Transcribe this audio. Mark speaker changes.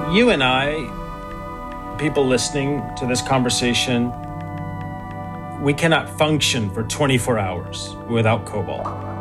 Speaker 1: You and I, people listening to this conversation, we cannot function for 24 hours without cobalt.